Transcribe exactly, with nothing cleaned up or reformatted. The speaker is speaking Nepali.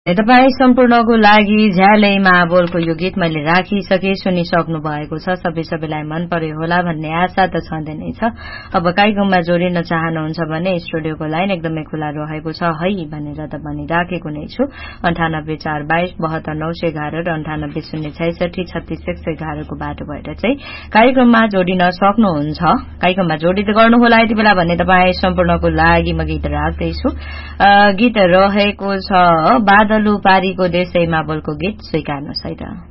तपाई सम्पूर्णको लागि झ्यालैमा बोलको यो गीत मैले राखिसके सुनिसक्नु भएको छ। सबै सबैलाई मन पर्यो होला भन्ने आशा त छँदै नै छ। अब कार्यक्रममा जोडिन चाहनुहुन्छ भने स्टुडियोको लाइन एकदमै खुला रहेको छ है भनेर त भनिराखेको नै छु। अन्ठानब्बे चार बाइस बहत्तर नौ सय एघार र अन्ठानब्बे शून्य छैसठी छत्तीस एक सय एघारको बाटो भएर चाहिँ कार्यक्रममा जोडिन सक्नुहुन्छ। कार्यक्रममा जोडित गर्नुहोला यति बेला भन्ने तपाई सम्पूर्णको लागि म गीत राख्दैछु। गीत रहेको छ बादलु पारीको देशैमा बोलको गीत स्वीकार्नुहोस् है त।